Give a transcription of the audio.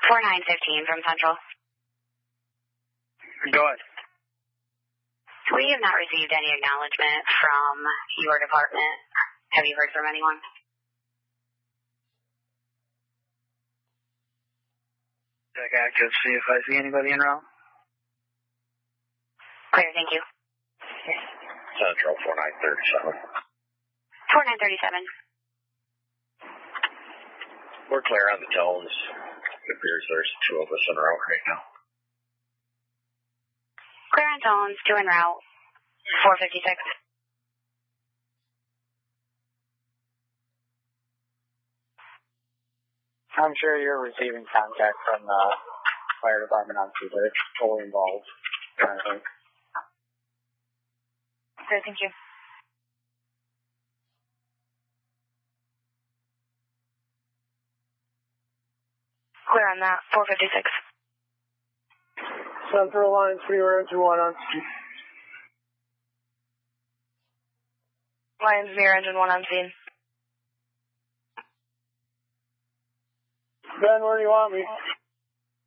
4915 from Central. Go ahead. We have not received any acknowledgement from your department. Have you heard from anyone? Check active, see if I see anybody en route. Clear, thank you. Central 4937. 4937. We're clear on the tones. It appears there's two of us en route right now. Clear on tones, 2 en route, 456. I'm sure you're receiving contact from the fire department on Cedar. It's fully involved, kind of thing. Clear, thank you. Clear on that, 456. Central line 3, we're into 1 on scene. Lions near engine 1 on scene. Ben, where do you want me?